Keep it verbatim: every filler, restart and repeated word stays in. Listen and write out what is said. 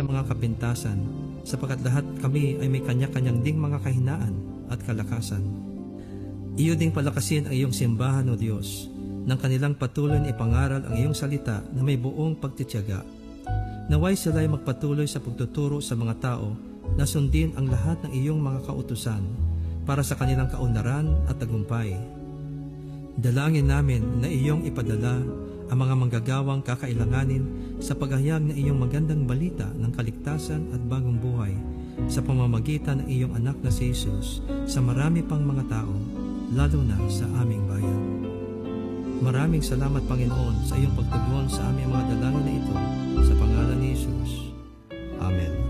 ng mga kapintasan, sapagkat lahat kami ay may kanya-kanyang ding mga kahinaan at kalakasan. Iyo ding palakasin ang iyong simbahan, O Diyos, ng kanilang patuloy na ipangaral ang iyong salita na may buong pagtitiyaga. Naway sila ay magpatuloy sa pagtuturo sa mga tao na sundin ang lahat ng iyong mga kautusan para sa kanilang kaunlaran at tagumpay. Dalangin namin na iyong ipadala ang mga manggagawang kakailanganin sa paghayag ng iyong magandang balita ng kaligtasan at bagong buhay sa pamamagitan ng iyong anak na si Jesus sa marami pang mga tao, lalo na sa aming bayan. Maraming salamat, Panginoon, sa iyong pagtugon sa aming mga dalangin na ito sa pangalan ni Jesus. Amen.